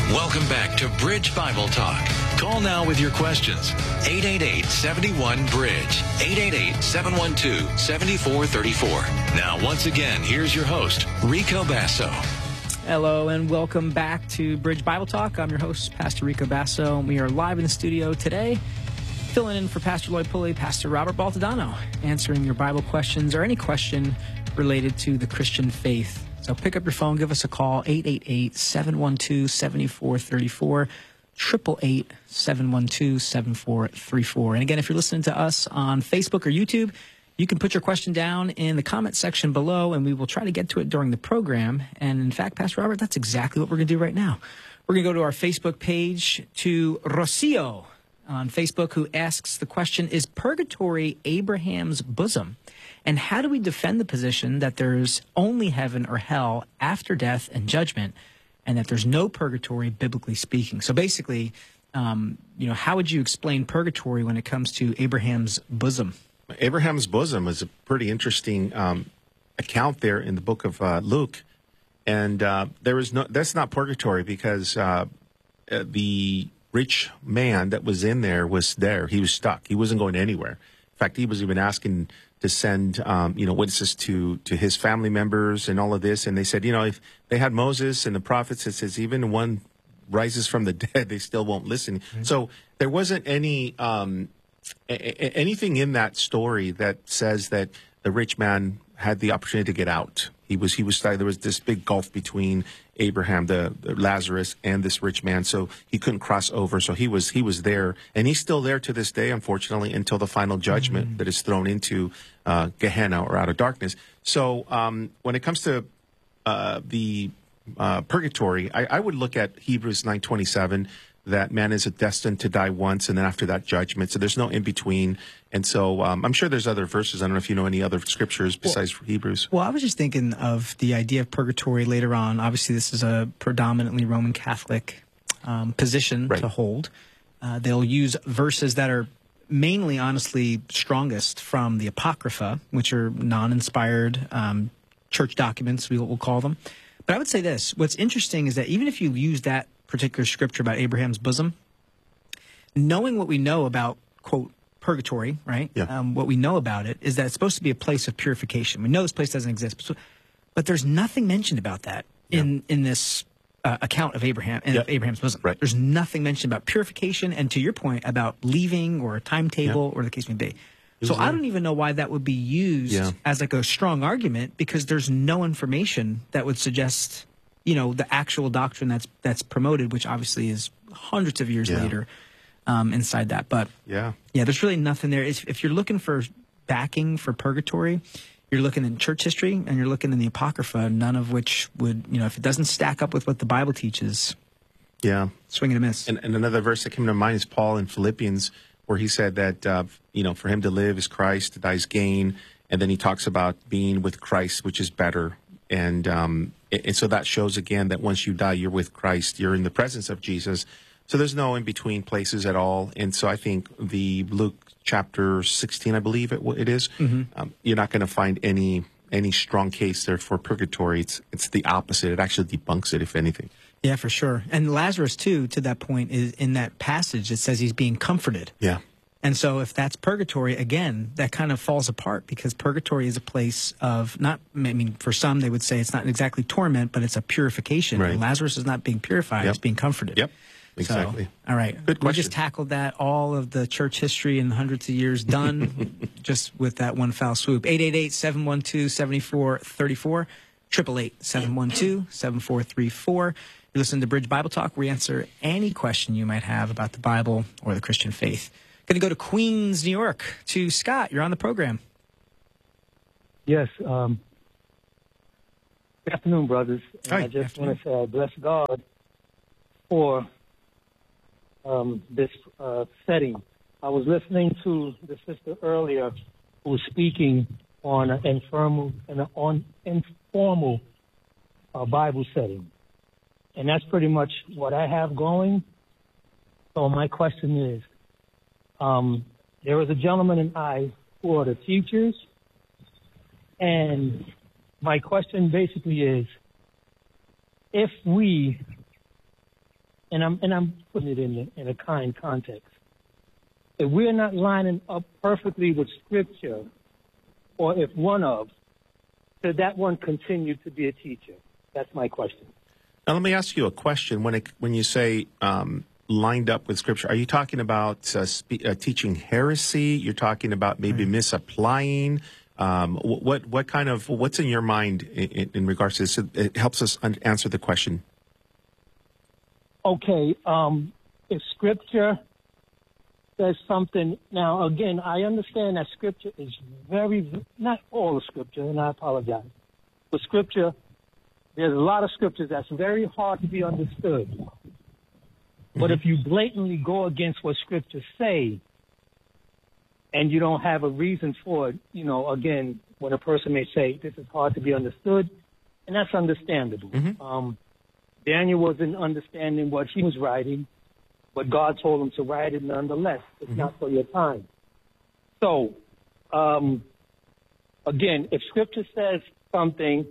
Welcome back to Bridge Bible Talk. Call now with your questions. 888-71-BRIDGE. 888-712-7434. Now, once again, here's your host, Rico Basso. Hello and welcome back to Bridge Bible Talk. I'm your host, Pastor Rico Basso, and we are live in the studio today, filling in for Pastor Lloyd Pulley, Pastor Robert Baltadano, answering your Bible questions or any question related to the Christian faith. So pick up your phone, give us a call, 888-712-7434, 888-712-7434. And again, if you're listening to us on Facebook or YouTube, you can put your question down in the comment section below, and we will try to get to it during the program. And in fact, Pastor Robert, that's exactly what we're going to do right now. We're going to go to our Facebook page to Rocio on Facebook, who asks the question, is purgatory Abraham's bosom? And how do we defend the position that there's only heaven or hell after death and judgment, and that there's no purgatory, biblically speaking? So basically, how would you explain purgatory when it comes to Abraham's bosom? Abraham's bosom is a pretty interesting account there in the book of Luke, and that's not purgatory, because the rich man that was in there was there. He was stuck. He wasn't going anywhere. In fact, he was even asking to send witnesses to his family members and all of this, and they said, if they had Moses and the prophets, it says even one rises from the dead, they still won't listen. Mm-hmm. So there wasn't any anything in that story that says that the rich man had the opportunity to get out. He was there was this big gulf between Abraham, the Lazarus, and this rich man, so he couldn't cross over. So he was there, and he's still there to this day, unfortunately, until the final judgment that is thrown into Gehenna, or outer darkness. So when it comes to the purgatory, I would look at Hebrews 9:27. That man is destined to die once, and then after that, judgment. So there's no in between. And so I'm sure there's other verses. I don't know if you know any other scriptures besides Hebrews. Well, I was just thinking of the idea of purgatory later on. Obviously, this is a predominantly Roman Catholic position to hold. They'll use verses that are mainly, honestly, strongest from the Apocrypha, which are non-inspired church documents, we'll call them. But I would say this. What's interesting is that even if you use that particular scripture about Abraham's bosom, knowing what we know about, quote, purgatory, right? Yeah. What we know about it is that it's supposed to be a place of purification. We know this place doesn't exist, but there's nothing mentioned about that in this account of Abraham and of Abraham's bosom. Right. There's nothing mentioned about purification, and to your point about leaving or a timetable or the case may be. So I don't even know why that would be used as like a strong argument, because there's no information that would suggest the actual doctrine that's promoted, which obviously is hundreds of years later inside that. But there's really nothing there. If you're looking for backing for purgatory, you're looking in church history and you're looking in the Apocrypha, none of which would, if it doesn't stack up with what the Bible teaches, swing and a miss. And another verse that came to mind is Paul in Philippians, where he said that, for him to live is Christ, to die is gain. And then he talks about being with Christ, which is better. And so that shows again that once you die, you're with Christ. You're in the presence of Jesus. So there's no in-between places at all. And so I think the Luke chapter 16, I believe it is, you're not going to find any strong case there for purgatory. It's the opposite. It actually debunks it, if anything. Yeah, for sure. And Lazarus, too, to that point, is in that passage, it says he's being comforted. Yeah. And so if that's purgatory, again, that kind of falls apart, because purgatory is a place of for some, they would say it's not exactly torment, but it's a purification. Right. And Lazarus is not being purified, it's being comforted. Yep, exactly. So, all right. Good question. We just tackled that, all of the church history in hundreds of years done, just with that one foul swoop. 888-712-7434, 888-712-7434. You're listening to Bridge Bible Talk. We answer any question you might have about the Bible or the Christian faith. Going to go to Queens, New York, to Scott. You're on the program. Yes. Good afternoon, brothers. Hi, I just want to say I bless God for this setting. I was listening to the sister earlier who was speaking on an informal Bible setting. And that's pretty much what I have going. So my question is, there was a gentleman and I who are the teachers, and my question basically is, if we and I'm putting it in a kind context. If we're not lining up perfectly with Scripture, or if one of, should that one continue to be a teacher? That's my question. Now, let me ask you a question. When you say lined up with Scripture, are you talking about teaching heresy? You're talking about maybe misapplying? What kind of, what's in your mind in regards to this? It helps us answer the question. Okay, if Scripture says something, now again, I understand that Scripture is not all of Scripture, and I apologize, but Scripture, there's a lot of Scriptures that's very hard to be understood. But if you blatantly go against what Scriptures say, and you don't have a reason for it, again, when a person may say, this is hard to be understood, and that's understandable. Daniel wasn't understanding what he was writing, but God told him to write it nonetheless. It's not for your time. So, again, if Scripture says something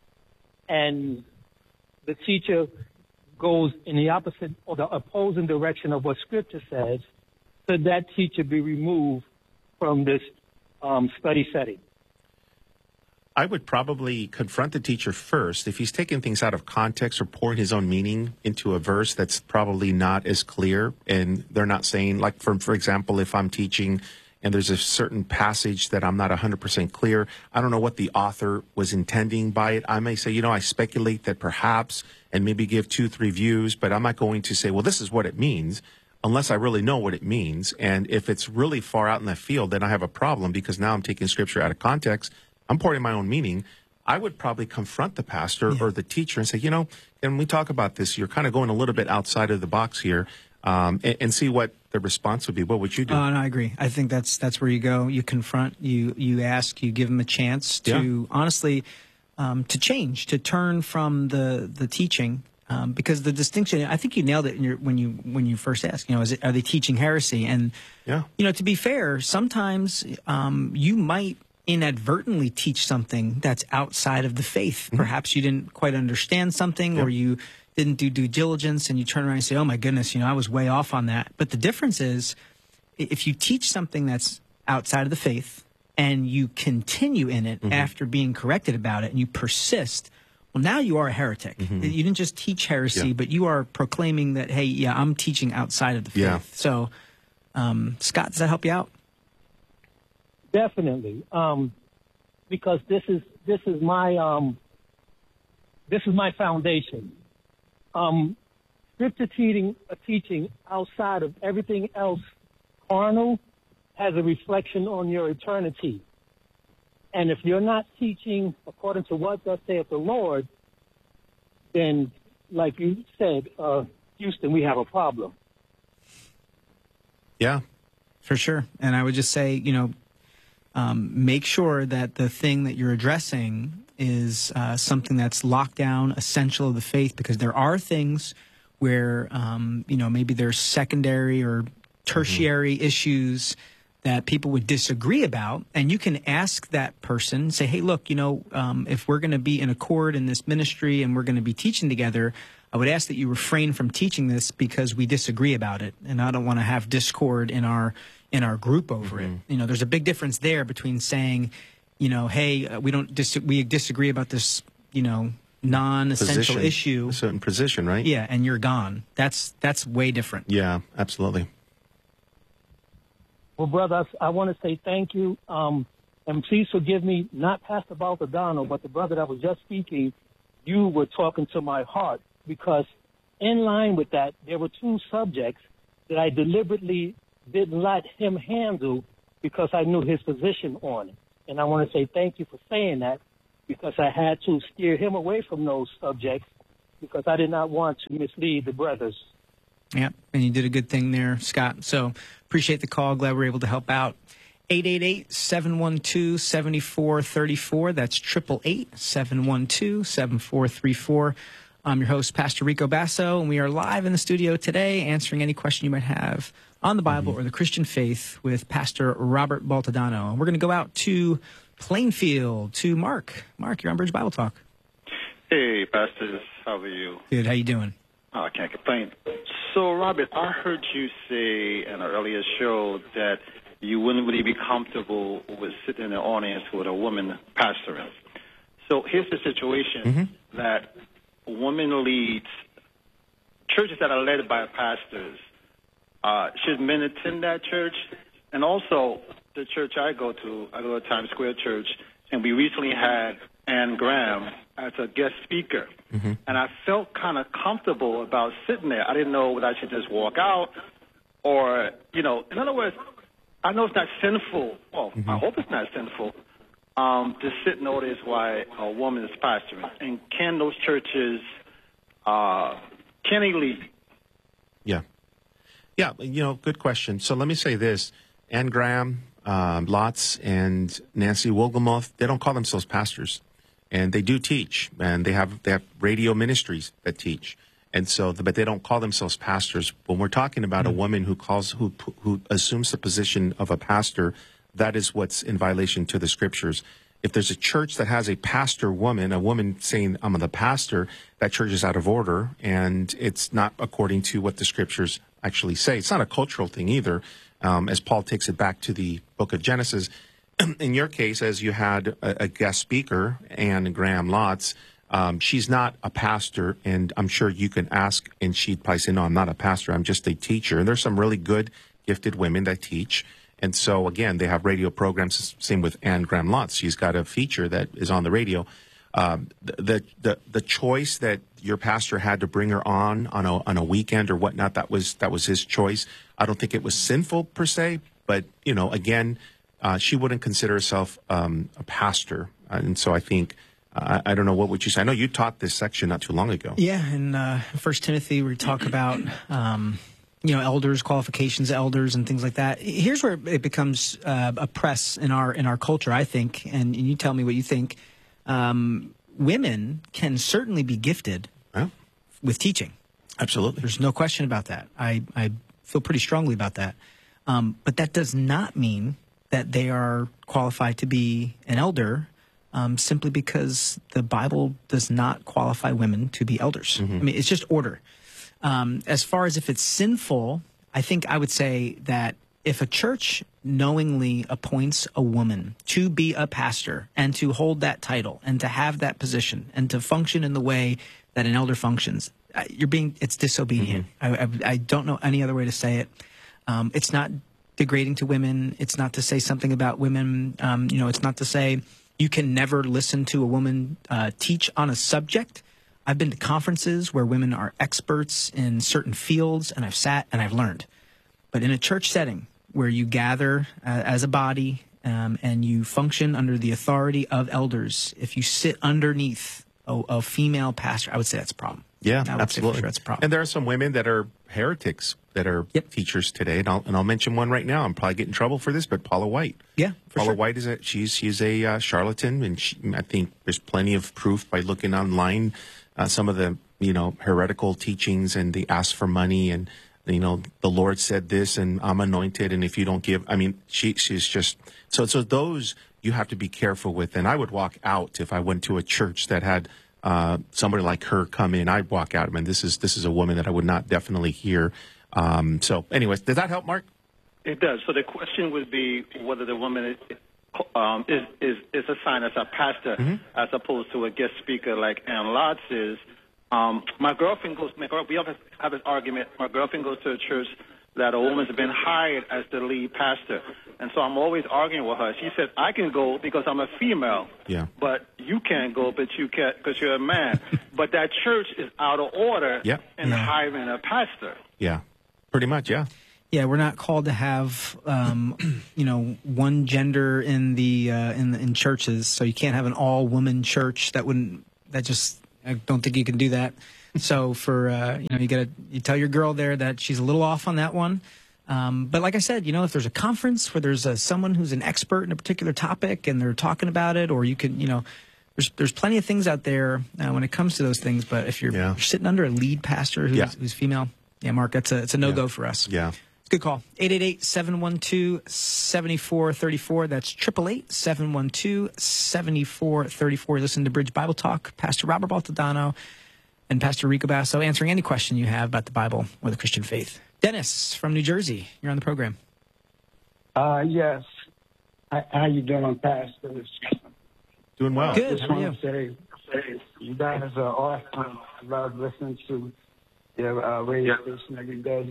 and the teacher goes in the opposite or the opposing direction of what Scripture says, should that teacher be removed from this study setting? I would probably confront the teacher first. If he's taking things out of context or pouring his own meaning into a verse that's probably not as clear, and they're not saying, like, for example, if I'm teaching and there's a certain passage that I'm not 100% clear, I don't know what the author was intending by it. I may say, I speculate that perhaps, and maybe give 2-3 views, but I'm not going to say, well, this is what it means, unless I really know what it means. And if it's really far out in the field, then I have a problem, because now I'm taking Scripture out of context. I'm pouring my own meaning. I would probably confront the pastor or the teacher and say, can we talk about this? You're kind of going a little bit outside of the box here, and see what the response would be. What would you do? No, I agree. I think that's where you go. You confront, you ask, you give them a chance to honestly to change, to turn from the teaching. Because the distinction, I think you nailed it when you first asked, are they teaching heresy? And, to be fair, sometimes you might inadvertently teach something that's outside of the faith. Perhaps you didn't quite understand something, or you didn't do due diligence, and you turn around and say, oh my goodness, I was way off on that. But the difference is, if you teach something that's outside of the faith and you continue in it after being corrected about it, and you persist, well, now you are a heretic. You didn't just teach heresy, but you are proclaiming that, hey, I'm teaching outside of the faith. So, Scott, does that help you out? Definitely, because this is my foundation. Scripture teaching outside of everything else carnal has a reflection on your eternity. And if you're not teaching according to what thus saith the Lord, then, like you said, Houston, we have a problem. Yeah, for sure. And I would just say, make sure that the thing that you're addressing is something that's locked down, essential of the faith, because there are things where, maybe there's secondary or tertiary issues that people would disagree about, and you can ask that person, say, hey, look, if we're going to be in accord in this ministry and we're going to be teaching together, I would ask that you refrain from teaching this because we disagree about it, and I don't want to have discord in our group over it. There's a big difference there between saying, hey, we disagree about this, non-essential issue, a certain position, right? Yeah, and you're gone. That's way different. Yeah, absolutely. Well, brother, I want to say thank you, and please forgive me, not Pastor Baldadano, but the brother that was just speaking. You were talking to my heart, because in line with that, there were 2 subjects that I deliberately didn't let him handle because I knew his position on it. And I want to say thank you for saying that, because I had to steer him away from those subjects because I did not want to mislead the brothers. Yeah, and you did a good thing there, Scott. So appreciate the call. Glad we're able to help out. 888-712-7434. That's 888-712-7434. I'm your host, Pastor Rico Basso, and we are live in the studio today answering any question you might have on the Bible or the Christian faith with Pastor Robert Baldadano. And we're going to go out to Plainfield to Mark. Mark, you're on Bridge Bible Talk. Hey, pastors. How are you? Good. How you doing? Oh, I can't complain. So, Robert, I heard you say in an earlier show that you wouldn't really be comfortable with sitting in the audience with a woman pastoring. So here's the situation that women leads, churches that are led by pastors, should men attend that church? And also, the church I go to Times Square Church, and we recently had Ann Graham as a guest speaker. And I felt kind of comfortable about sitting there. I didn't know whether I should just walk out or, in other words, I know it's not sinful. Well, I hope it's not sinful to sit in the audience while a woman is pastoring. And can those churches, can they lead? Yeah. Yeah, good question. So let me say this. Ann Graham, Lotz, and Nancy Wolgemuth, they don't call themselves pastors. And they do teach. And they have radio ministries that teach. And so, but they don't call themselves pastors. When we're talking about a woman who assumes the position of a pastor, that is what's in violation to the scriptures. If there's a church that has a pastor woman, a woman saying, I'm the pastor, that church is out of order, and it's not according to what the scriptures actually say. It's not a cultural thing either, as Paul takes it back to the book of Genesis. In your case, as you had a guest speaker, Ann Graham Lotz, she's not a pastor, and I'm sure you can ask, and she'd probably say, no, I'm not a pastor, I'm just a teacher. And there's some really good, gifted women that teach. And so, again, they have radio programs. Same with Ann Graham Lotz. She's got a feature that is on the radio. The choice that your pastor had to bring her on a weekend or whatnot, that was his choice. I don't think it was sinful per se, but again, she wouldn't consider herself a pastor, and so I think. I don't know, what would you say? I know you taught this section not too long ago. Yeah, in 1 Timothy, we talk about, elders, qualifications, elders, and things like that. Here's where it becomes a press in our culture, I think, and you tell me what you think. Women can certainly be gifted with teaching. Absolutely. There's no question about that. I feel pretty strongly about that. But that does not mean that they are qualified to be an elder, simply because the Bible does not qualify women to be elders. I mean, it's just order. As far as if it's sinful, I think I would say that if a church knowingly appoints a woman to be a pastor and to hold that title and to have that position and to function in the way that an elder functions, it's disobedient. I don't know any other way to say it. It's not degrading to women. It's not to say something about women. It's not to say you can never listen to a woman teach on a subject. I've been to conferences where women are experts in certain fields, and I've sat and I've learned. But in a church setting where you gather as a body and you function under the authority of elders, if you sit underneath a female pastor, I would say that's a problem. Yeah, absolutely. That's a problem. And there are some women that are heretics that are teachers today, and I'll mention one right now. I'm probably getting in trouble for this, but Paula White. Yeah, Paula White is she's a charlatan, and I think there's plenty of proof by looking online. Some of the heretical teachings, and the ask for money, and the Lord said this, and I'm anointed, and if you don't give, I mean, she's just so those you have to be careful with. And I would walk out if I went to a church that had somebody like her come in. I'd walk out. I mean, this is a woman that I would not definitely hear. So, anyways, does that help, Mark? It does. So the question would be whether the woman is assigned as a pastor as opposed to a guest speaker like Ann Lotz is. My girlfriend goes. We have this argument. My girlfriend goes to a church that a woman's been hired as the lead pastor, and so I'm always arguing with her. She says I can go because I'm a female, but you can't go, but you can't because you're a man. But that church is out of order in hiring a pastor. Yeah, pretty much. Yeah. Yeah, we're not called to have, one gender in churches. So you can't have an all-woman church. I don't think you can do that. So for you tell your girl there that she's a little off on that one. But like I said, if there's a conference where there's someone who's an expert in a particular topic and they're talking about it, or you can, there's plenty of things out there when it comes to those things. But if you're sitting under a lead pastor who's female, Mark, it's a no-go for us. Yeah. Good call. 888-712-7434. That's 888-712-7434. Listen to Bridge Bible Talk. Pastor Robert Baltadano. and Pastor Rico Basso answering any question you have about the Bible or the Christian faith. Dennis from New Jersey, you're on the program. Yes. How you doing, Pastor? Doing well. Good. Just How are want to say you guys are awesome. I love listening to your radio station every day.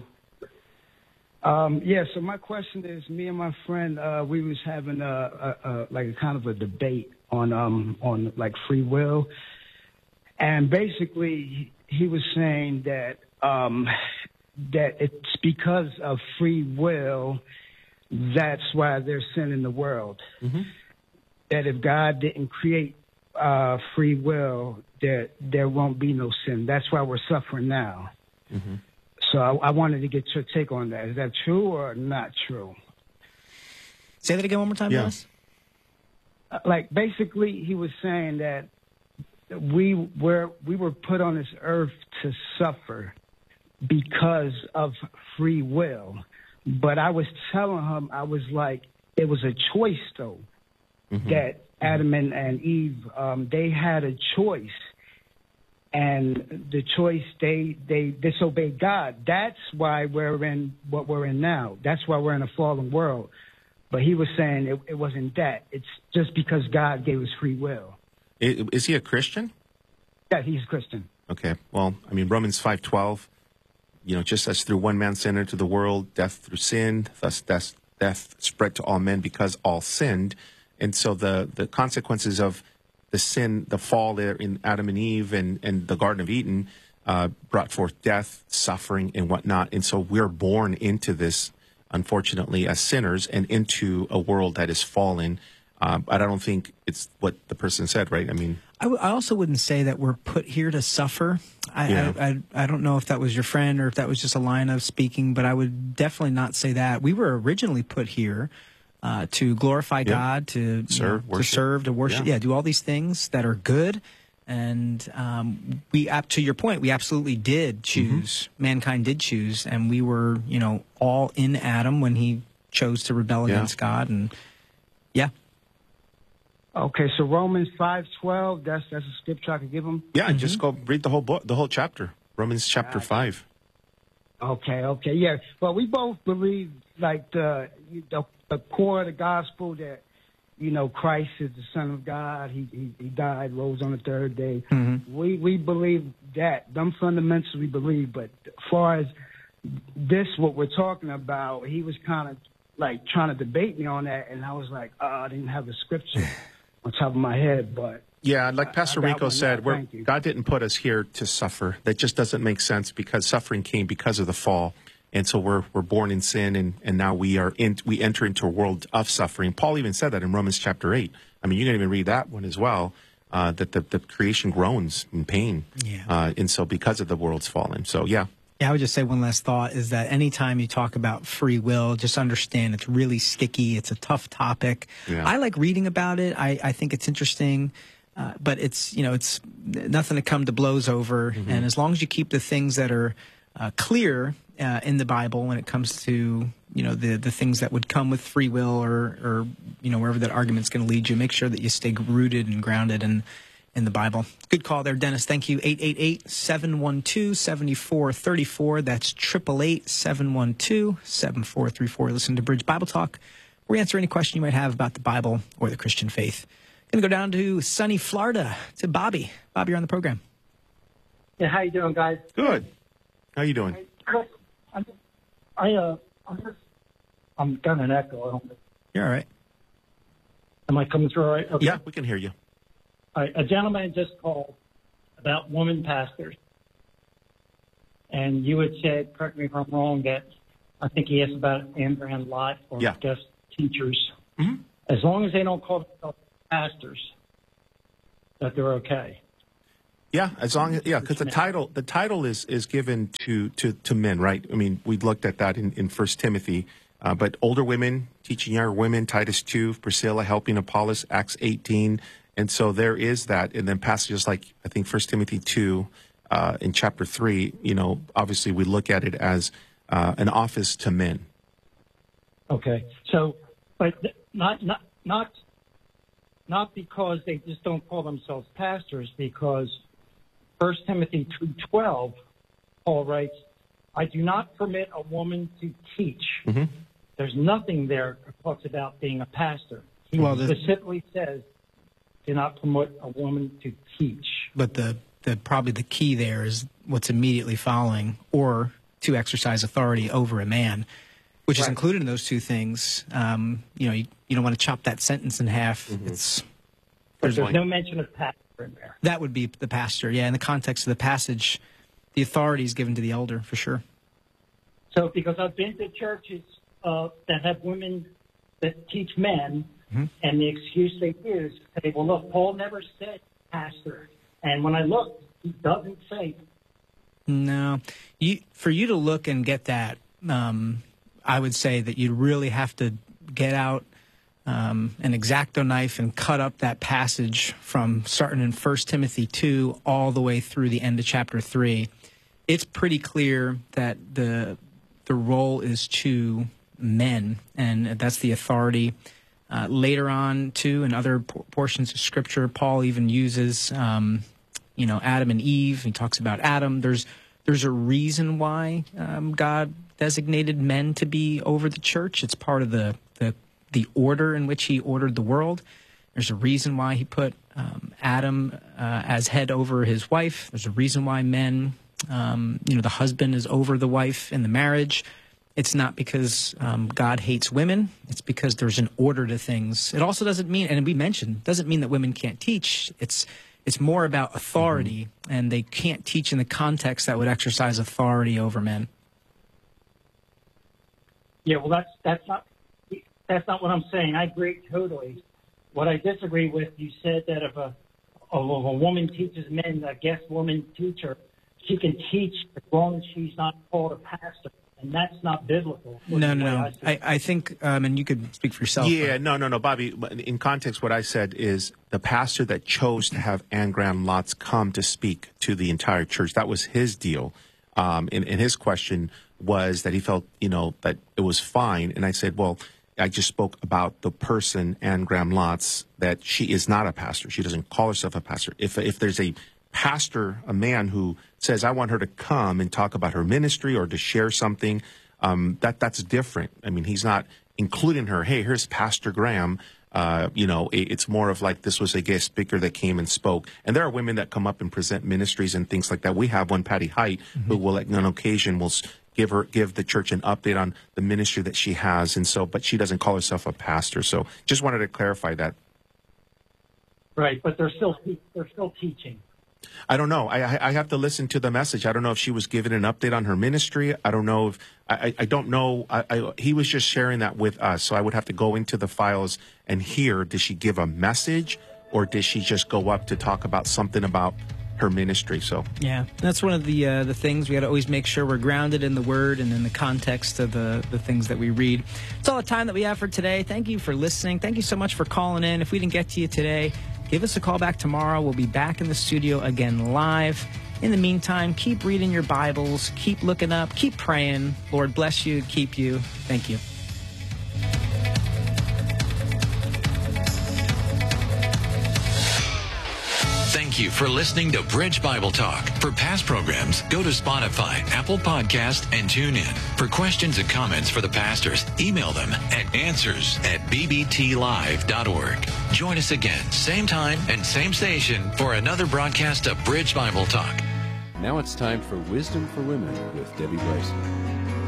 So my question is, me and my friend, we was having like a kind of a debate on like free will, and basically he was saying that that it's because of free will that's why there's sin in the world. Mm-hmm. That if God didn't create free will, there won't be no sin. That's why we're suffering now. Mm-hmm. So I wanted to get your take on that. Is that true or not true? Say that again one more time, Dennis. Like, basically, he was saying that we were put on this earth to suffer because of free will. But I was telling him, I was like, it was a choice, though, that Adam and Eve, they had a choice. And the choice, they disobeyed God. That's why we're in what we're in now. That's why we're in a fallen world. But he was saying it wasn't that. It's just because God gave us free will. Is he a Christian? Yeah, he's a Christian. Okay. Well, I mean, Romans 5:12, just as through one man sin entered the world, death through sin, thus death spread to all men because all sinned. And so the consequences of the sin, the fall there in Adam and Eve and the Garden of Eden brought forth death, suffering, and whatnot. And so we're born into this, unfortunately, as sinners and into a world that is fallen. I don't think it's what the person said, right? I mean, I also wouldn't say that we're put here to suffer. I don't know if that was your friend or if that was just a line of speaking, but I would definitely not say that. We were originally put here to glorify God, to serve, to worship, do all these things that are good. And to your point, we absolutely did choose. Mankind did choose, and we were, all in Adam when he chose to rebel against God. And Okay, so Romans 5:12, that's a scripture I could give them? Yeah, and just go read the whole book, the whole chapter, Romans chapter 5. Okay, yeah. Well, we both believe, like, the core of the gospel that, Christ is the Son of God. He died, rose on the third day. Mm-hmm. We believe that. Them fundamentals we believe. But as far as this, what we're talking about, he was kind of, like, trying to debate me on that, and I was like, I didn't have the scripture on top of my head, but like Pastor Rico said, God didn't put us here to suffer. That just doesn't make sense because suffering came because of the fall, and so we're born in sin, and now we enter into a world of suffering. Paul even said that in Romans chapter 8. I mean, you can even read that one as well. That the creation groans in pain, and so because of the world's fallen. So Yeah, I would just say one last thought is that anytime you talk about free will, just understand it's really sticky. It's a tough topic. Yeah. I like reading about it. I think it's interesting, but it's nothing to come to blows over. Mm-hmm. And as long as you keep the things that are clear in the Bible when it comes to the things that would come with free will or wherever that argument's going to lead you, make sure that you stay rooted and grounded in the Bible. Good call there, Dennis. Thank you. 888-712-7434. That's 888-712-7434. Listen to Bridge Bible Talk. We answer any question you might have about the Bible or the Christian faith. Going to go down to sunny Florida to Bobby. Bobby, you're on the program. Yeah, how you doing, guys? Good. How you doing? I'm got an echo. You're all right. Am I coming through all right? Okay. Yeah, we can hear you. A gentleman just called about woman pastors, and you had said, correct me if I'm wrong, that I think he asked about Amber and Lot or guest teachers. Mm-hmm. As long as they don't call themselves pastors, that they're okay. Yeah, as long as because the title is given to men, right? I mean, we looked at that in 1 Timothy, but older women teaching younger women, Titus 2, Priscilla helping Apollos, Acts 18. And so there is that. And then passages like, I think, 1 Timothy 2 in chapter 3, obviously we look at it as an office to men. Okay. So, but not because they just don't call themselves pastors, because 1 Timothy 2:12, Paul writes, I do not permit a woman to teach. Mm-hmm. There's nothing there that talks about being a pastor. He specifically says, do not permit a woman to teach. But the probably the key there is what's immediately following, or to exercise authority over a man, which is included in those two things. You don't want to chop that sentence in half. Mm-hmm. There's no mention of pastor in there. That would be the pastor, yeah. In the context of the passage, the authority is given to the elder, for sure. So, because I've been to churches that have women that teach men, and the excuse they use, say, well, look, Paul never said pastor. And when I look, he doesn't say. No. For you to look and get that, I would say that you really have to get out an X-Acto knife and cut up that passage from starting in 1 Timothy 2 all the way through the end of chapter 3. It's pretty clear that the role is to men, and that's the authority. Later on, too, in other portions of Scripture, Paul even uses, Adam and Eve. He talks about Adam. There's a reason why God designated men to be over the church. It's part of the order in which he ordered the world. There's a reason why he put Adam as head over his wife. There's a reason why men, the husband is over the wife in the marriage. It's not because God hates women. It's because there's an order to things. It also doesn't mean, and we mentioned, doesn't mean that women can't teach. It's more about authority, and they can't teach in the context that would exercise authority over men. Yeah, well, that's not what I'm saying. I agree totally. What I disagree with, you said that if a woman teaches men, a guest woman teacher, she can teach as long as she's not called a pastor. And that's not biblical. No. I think, and you could speak for yourself. Yeah, no, Bobby. In context, what I said is the pastor that chose to have Anne Graham Lotz come to speak to the entire church, that was his deal. And his question was that he felt, that it was fine. And I said, well, I just spoke about the person, Anne Graham Lotz, that she is not a pastor. She doesn't call herself a pastor. If there's a pastor, a man who says, I want her to come and talk about her ministry or to share something, that's different. I mean, he's not including her. Hey, here's Pastor Graham. It's more of like this was a guest speaker that came and spoke. And there are women that come up and present ministries and things like that. We have one, Patty Height, who will, on occasion, will give the church an update on the ministry that she has. And so, but she doesn't call herself a pastor. So just wanted to clarify that. Right, but they're still teaching. I don't know. I have to listen to the message. I don't know if she was given an update on her ministry. I don't know if I don't know. He was just sharing that with us. So I would have to go into the files and hear, did she give a message or did she just go up to talk about something about her ministry? So yeah, that's one of the things we got to always make sure we're grounded in the Word and in the context of the things that we read. It's all the time that we have for today. Thank you for listening. Thank you so much for calling in. If we didn't get to you today, give us a call back tomorrow. We'll be back in the studio again live. In the meantime, keep reading your Bibles, keep looking up, keep praying. Lord bless you, keep you. Thank you. Thank you for listening to Bridge Bible Talk. For past programs, go to Spotify, Apple Podcast, and tune in. For questions and comments for the pastors, email them at answers@bbtlive.org. Join us again, same time and same station, for another broadcast of Bridge Bible Talk. Now it's time for Wisdom for Women with Debbie Bryson.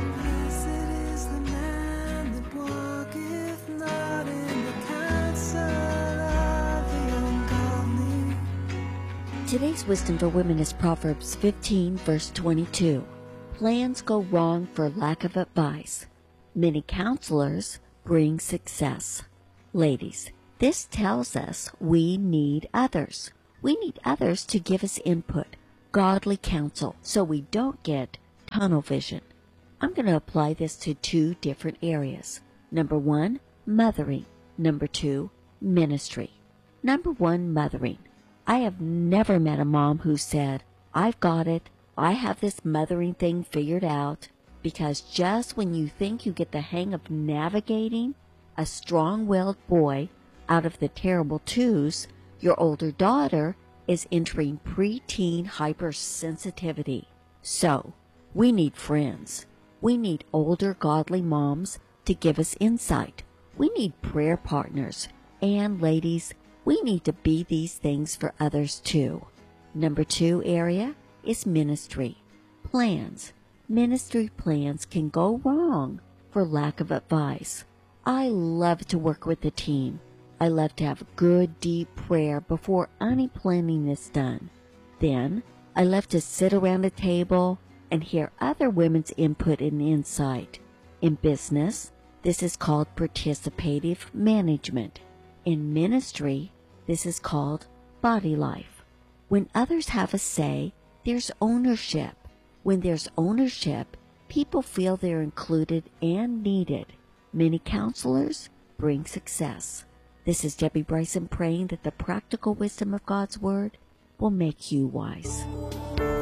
Today's Wisdom for Women is Proverbs 15, verse 22. Plans go wrong for lack of advice. Many counselors bring success. Ladies, this tells us we need others. We need others to give us input, godly counsel, so we don't get tunnel vision. I'm going to apply this to two different areas. Number one, mothering. Number two, ministry. Number one, mothering. I have never met a mom who said, I've got it, I have this mothering thing figured out, because just when you think you get the hang of navigating a strong-willed boy out of the terrible twos, your older daughter is entering preteen hypersensitivity. So, we need friends. We need older godly moms to give us insight. We need prayer partners. And ladies, we need to be these things for others too. Number 2 area is ministry. Plans. Ministry plans can go wrong for lack of advice. I love to work with the team. I love to have good, deep prayer before any planning is done. Then, I love to sit around a table and hear other women's input and insight. In business, this is called participative management. In ministry, this is called body life. When others have a say, there's ownership. When there's ownership, people feel they're included and needed. Many counselors bring success. This is Debbie Bryson praying that the practical wisdom of God's Word will make you wise.